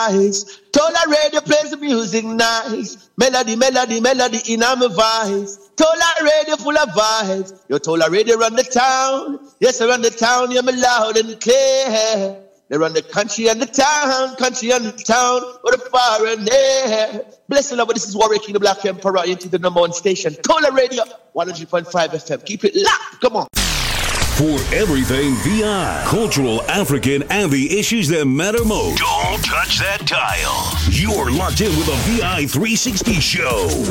voice. Tola Radio plays the music nice. Melody in my voice. Tola Radio full of vibes. Yo, Tola Radio run the town. Yes, I run the town. Yeah, me loud and clear. They run the country and the town, with the far and air. Bless the Lord, this is Warwick King, the Black Emperor, into the number one station. Tola Radio, 100.5 FM. Keep it locked. Come on. For everything VI, cultural, African, and the issues that matter most. Don't touch that dial. You're locked in with a VI 360 show.